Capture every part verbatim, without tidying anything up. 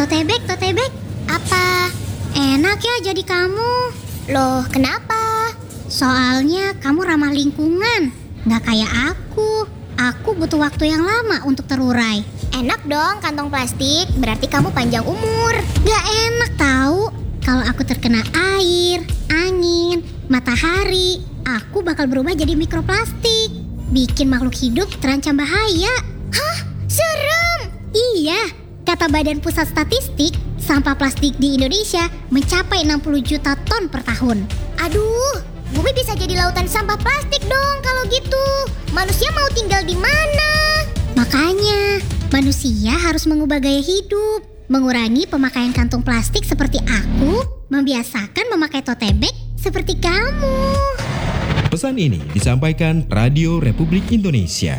Tote bag, tote bag. Apa? Enak ya jadi kamu. Loh, kenapa? Soalnya kamu ramah lingkungan. Nggak kayak aku. Aku butuh waktu yang lama untuk terurai. Enak dong kantong plastik, berarti kamu panjang umur. Nggak enak tahu. Kalau aku terkena air, angin, matahari, aku bakal berubah jadi mikroplastik. Bikin makhluk hidup terancam bahaya. Hah? Serem! Iya, kata Badan Pusat Statistik, sampah plastik di Indonesia mencapai enam puluh juta ton per tahun. Aduh, bumi bisa jadi lautan sampah plastik dong kalau gitu. Manusia mau tinggal di mana? Makanya, manusia harus mengubah gaya hidup, mengurangi pemakaian kantong plastik seperti aku, membiasakan memakai tote bag seperti kamu. Pesan ini disampaikan Radio Republik Indonesia.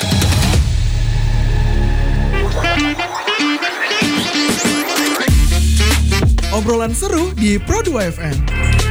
Obrolan seru di Pro dua F M.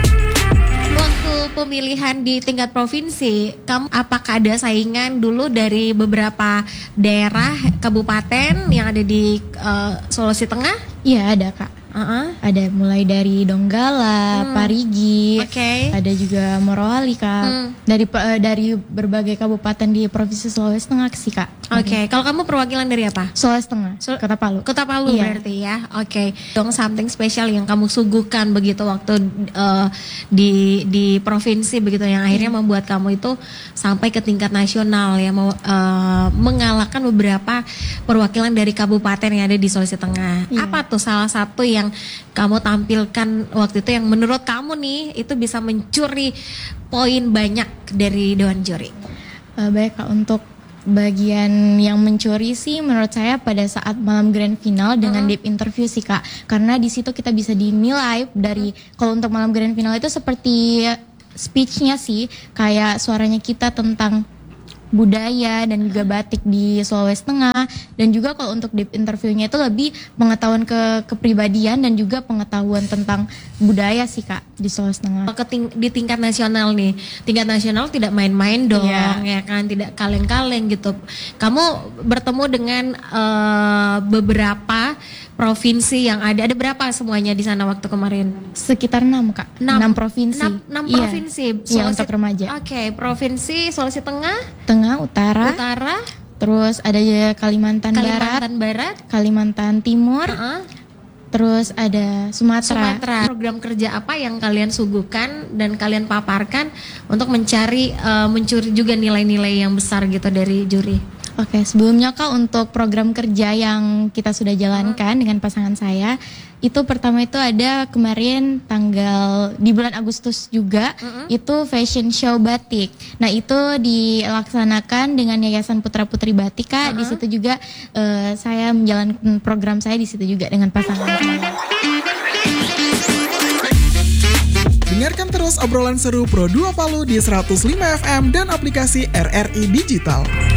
Waktu pemilihan di tingkat provinsi, kamu apakah ada saingan dulu dari beberapa daerah kabupaten yang ada di uh, Sulawesi Tengah? Iya ada kak. Uh-uh. Ada mulai dari Donggala, Hmm. Parigi, Oke. ada juga Morowali kak. Hmm. Dari eh, dari berbagai kabupaten di provinsi Sulawesi Tengah sih kak. Oke, kalau kamu perwakilan dari apa? Sulawesi Tengah, Sul- Kota Palu. Kota Palu Iya. berarti ya. Oke. Dong something spesial yang kamu suguhkan begitu waktu uh, di di provinsi begitu yang akhirnya membuat kamu itu sampai ke tingkat nasional ya mau uh, mengalahkan beberapa perwakilan dari kabupaten yang ada di Sulawesi Tengah. Iya. Apa tuh salah satu yang kamu tampilkan waktu itu yang menurut kamu nih itu bisa mencuri poin banyak dari dewan juri? Eh, baik kak, untuk bagian yang mencuri sih menurut saya pada saat malam grand final dengan deep interview sih kak, karena di situ kita bisa dinilai dari kalau untuk malam grand final itu seperti speechnya sih kayak suaranya kita tentang budaya dan juga batik di Sulawesi Tengah, dan juga kalau untuk deep interviewnya itu lebih pengetahuan ke kepribadian dan juga pengetahuan tentang budaya sih kak di Sulawesi Tengah. Ke ting- di tingkat nasional nih, tingkat nasional tidak main-main dong, Iya. ya kan, tidak kaleng-kaleng gitu. Kamu bertemu dengan eh, beberapa provinsi yang ada, ada berapa semuanya di sana waktu kemarin? Sekitar enam kak, Enam- enam provinsi. Enam, enam Iya. provinsi. Iya, untuk remaja. Oke, provinsi Sulawesi Tengah, Tengah, Utara, Utara, terus ada ya Kalimantan, Barat, Kalimantan Barat, Kalimantan Timur, uh-uh, terus ada Sumatera. Sumatera. Program kerja apa yang kalian suguhkan dan kalian paparkan untuk mencari eh, mencuri juga nilai-nilai yang besar gitu dari juri? Oke, sebelumnya kak untuk program kerja yang kita sudah jalankan dengan pasangan saya, itu pertama itu ada kemarin tanggal di bulan Agustus juga, itu fashion show batik. Nah itu dilaksanakan dengan Yayasan Putra Putri Batik kak. Di situ juga eh, saya menjalankan program saya di situ juga dengan pasangan saya. Dengarkan terus obrolan seru Pro dua Palu di seratus lima F M dan aplikasi R R I Digital.